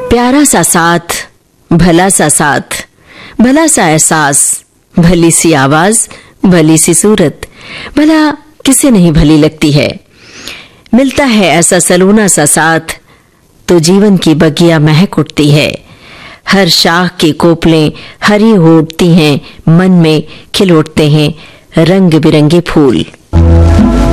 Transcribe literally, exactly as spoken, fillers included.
प्यारा सा साथ, भला सा साथ, भला सा एहसास, भली सी आवाज, भली सी सूरत, भला किसे नहीं भली लगती है। मिलता है ऐसा सलोना सा साथ तो जीवन की बगिया महक उठती है। हर शाख के कोपलें हरी हो उठती हैं, मन में खिल उठते हैं रंग बिरंगे फूल।